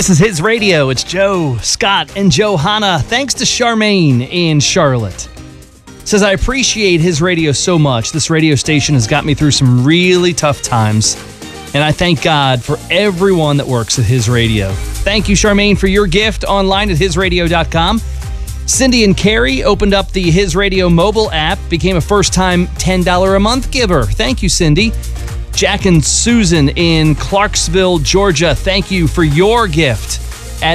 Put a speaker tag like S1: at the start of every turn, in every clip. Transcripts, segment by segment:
S1: This is His Radio. It's Joe, Scott, and Johanna. Thanks to Charmaine in Charlotte. Says, I appreciate His Radio so much. This radio station has got me through some really tough times, and I thank God for everyone that works at His Radio. Thank you, Charmaine, for your gift online at hisradio.com. Cindy and Carrie opened up the His Radio mobile app, became a first-time $10 a month giver. Thank you, Cindy. Jack and Susan in Clarksville, Georgia, thank you for your gift at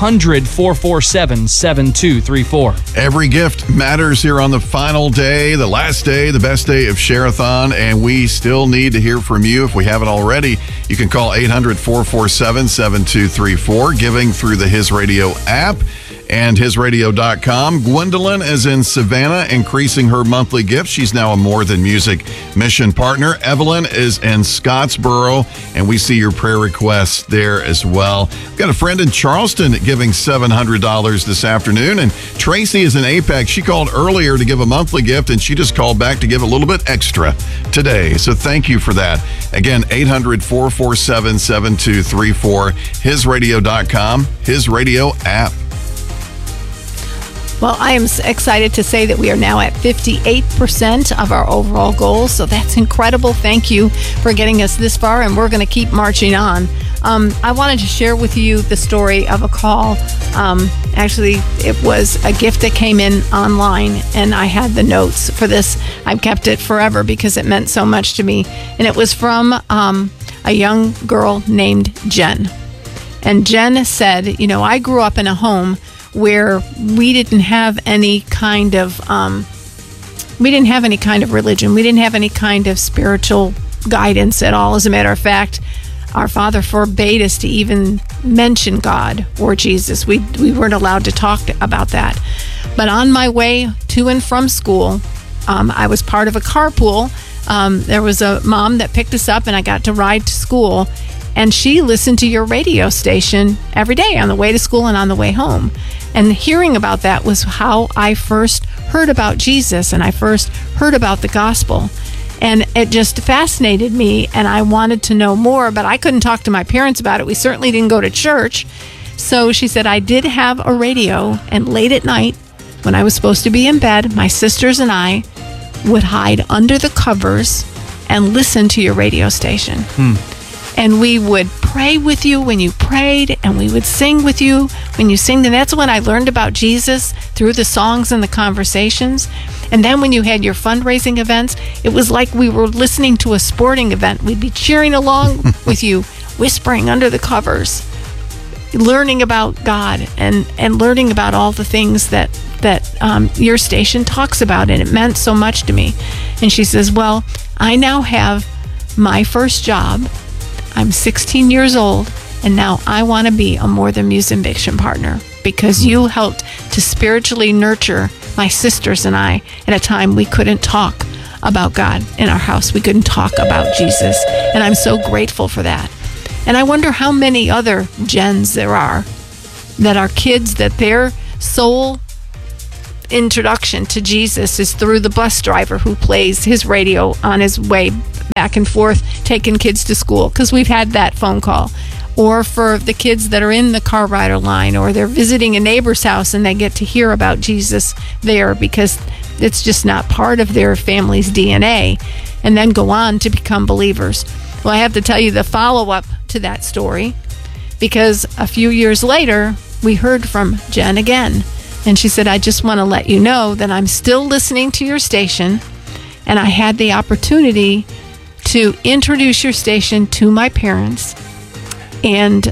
S1: 800-447-7234.
S2: Every gift matters here on the final day, the last day, the best day of Share-a-thon, and we still need to hear from you. If we haven't already, you can call 800-447-7234, giving through the His Radio app and hisradio.com. Gwendolyn is in Savannah, increasing her monthly gift. She's now a More Than Music mission partner. Evelyn is in Scottsboro, and we see your prayer requests there as well. We've got a friend in Charleston giving $700 this afternoon, and Tracy is in Apex. She called earlier to give a monthly gift, and she just called back to give a little bit extra today. So thank you for that. Again, 800-447-7234, hisradio.com, His Radio app.
S3: Well, I am excited to say that we are now at 58% of our overall goals, so that's incredible. Thank you for getting us this far, and we're going to keep marching on. I wanted to share with you the story of a call. Actually, it was a gift that came in online, and I had the notes for this. I've kept it forever because it meant so much to me, and it was from a young girl named Jen. And Jen said, I grew up in a home where we didn't have any kind of religion. We didn't have any kind of spiritual guidance at all. As a matter of fact, our father forbade us to even mention God or Jesus. We weren't allowed to talk about that. But on my way to and from school, I was part of a carpool. There was a mom that picked us up, and I got to ride to school. And she listened to your radio station every day on the way to school and on the way home. And hearing about that was how I first heard about Jesus, and I first heard about the gospel. And it just fascinated me, and I wanted to know more, but I couldn't talk to my parents about it. We certainly didn't go to church. So she said, I did have a radio, and late at night, when I was supposed to be in bed, my sisters and I would hide under the covers and listen to your radio station. And we would pray with you when you prayed, and we would sing with you when you sing. And that's when I learned about Jesus, through the songs and the conversations. And then when you had your fundraising events, it was like we were listening to a sporting event. We'd be cheering along with you, whispering under the covers, learning about God and learning about all the things that your station talks about. And it meant so much to me. And she says, well, I now have my first job. I'm 16 years old, and now I want to be a More Than Music mission partner because you helped to spiritually nurture my sisters and I at a time we couldn't talk about God in our house. We couldn't talk about Jesus, and I'm so grateful for that. And I wonder how many other Jens there are that are kids that their sole introduction to Jesus is through the bus driver who plays his radio on his way back and forth taking kids to school, because we've had that phone call. Or for the kids that are in the car rider line, or they're visiting a neighbor's house and they get to hear about Jesus there because it's just not part of their family's DNA, and then go on to become believers. Well, I have to tell you the follow-up to that story, because a few years later we heard from Jen again. And she said, I just want to let you know that I'm still listening to your station, and I had the opportunity to introduce your station to my parents. And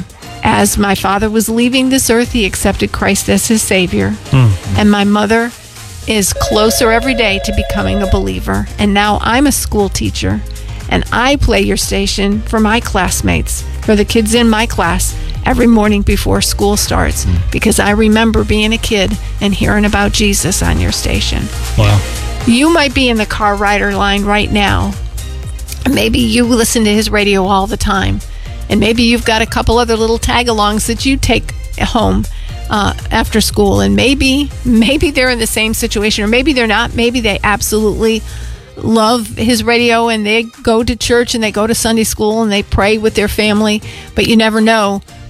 S3: as my father was leaving this earth, he accepted Christ as his Savior. And my mother is closer every day to becoming a believer. And now I'm a school teacher, and I play your station for my classmates, for the kids in my class, every morning before school starts, because I remember being a kid and hearing about Jesus on your station.
S1: Wow.
S3: You might be in the car rider line right now. Maybe you listen to his radio all the time, and maybe you've got a couple other little tag-alongs that you take home after school, and maybe they're in the same situation, or maybe they're not. Maybe they absolutely love his radio, and they go to church and they go to Sunday school and they pray with their family, but you never know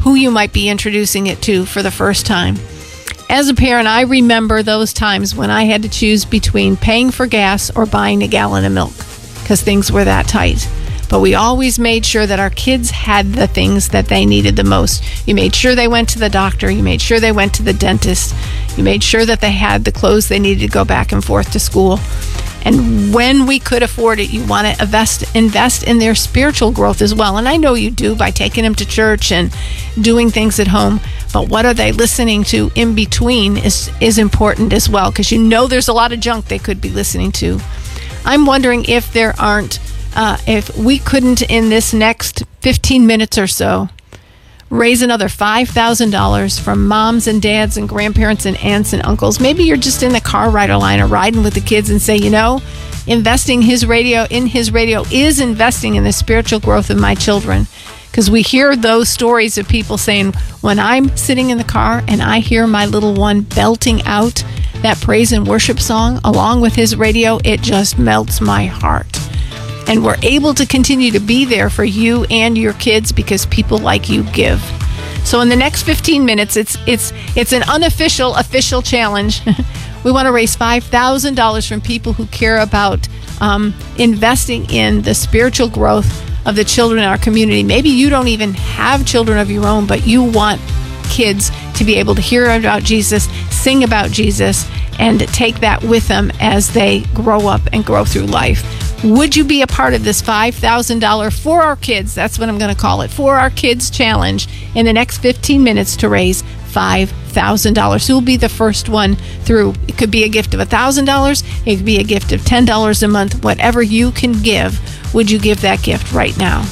S3: who you might be introducing it to for the first time. As a parent, I remember those times when I had to choose between paying for gas or buying a gallon of milk because things were that tight. But we always made sure that our kids had the things that they needed the most. You made sure they went to the doctor. You made sure they went to the dentist. You made sure that they had the clothes they needed to go back and forth to school. And when we could afford it, you want to invest in their spiritual growth as well. And I know you do by taking them to church and doing things at home. But what are they listening to in between is important as well, because you know there's a lot of junk they could be listening to. I'm wondering if there aren't, if we couldn't in this next 15 minutes or so raise another $5,000 from moms and dads and grandparents and aunts and uncles. Maybe you're just in the car ride or line or riding with the kids and say, investing in his radio is investing in the spiritual growth of my children. Because we hear those stories of people saying, when I'm sitting in the car and I hear my little one belting out that praise and worship song along with his radio, it just melts my heart. And we're able to continue to be there for you and your kids because people like you give. So in the next 15 minutes, it's an unofficial, official challenge. We want to raise $5,000 from people who care about investing in the spiritual growth of the children in our community. Maybe you don't even have children of your own, but you want kids to be able to hear about Jesus, sing about Jesus, and take that with them as they grow up and grow through life. Would you be a part of this $5,000 for our kids? That's what I'm going to call it, for our kids challenge in the next 15 minutes to raise $5,000. Who will be the first one through? It could be a gift of $1,000. It could be a gift of $10 a month. Whatever you can give, would you give that gift right now?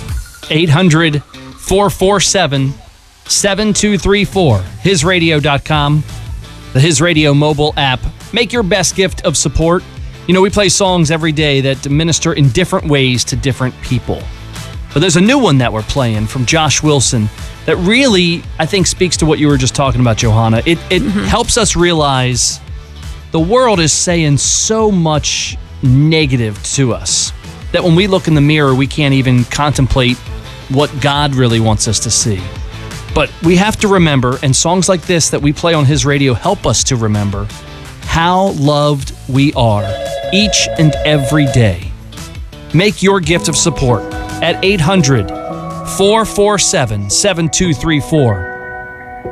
S1: 800-447-7234. HisRadio.com, the His Radio mobile app. Make your best gift of support. We play songs every day that minister in different ways to different people. But there's a new one that we're playing from Josh Wilson that really, I think, speaks to what you were just talking about, Johanna. It helps us realize the world is saying so much negative to us that when we look in the mirror, we can't even contemplate what God really wants us to see. But we have to remember, and songs like this that we play on His Radio help us to remember how loved we are each and every day. Make your gift of support at 800-447-7234.